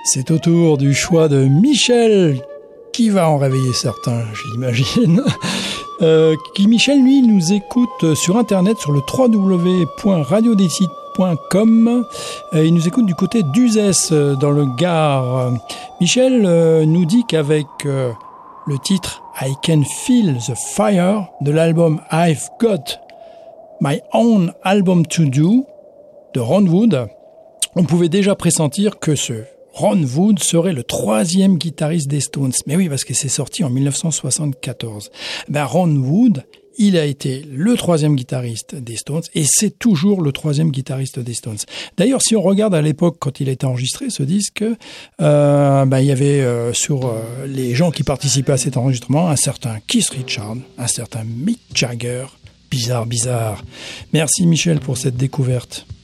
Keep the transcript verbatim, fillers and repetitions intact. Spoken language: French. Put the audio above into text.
C'est au tour du choix de Michel, qui va en réveiller certains, j'imagine. Euh, qui Michel, lui, nous écoute sur Internet, sur le w w w point radio décide point com. Euh, il nous écoute du côté d'Uzès, dans le Gard. Michel euh, nous dit qu'avec euh, le titre « I Can Feel the Fire » de l'album « I've Got My Own Album to Do » de Ron Wood, on pouvait déjà pressentir que ce Ron Wood serait le troisième guitariste des Stones. Mais oui, parce que c'est sorti en dix-neuf cent soixante-quatorze. Ben, Ron Wood, il a été le troisième guitariste des Stones et c'est toujours le troisième guitariste des Stones. D'ailleurs, si on regarde à l'époque, quand il a été enregistré, ce disque, euh, ben, il y avait euh, sur euh, les gens qui participaient à cet enregistrement un certain Keith Richards, un certain Mick Jagger. Bizarre, bizarre. Merci Michel pour cette découverte.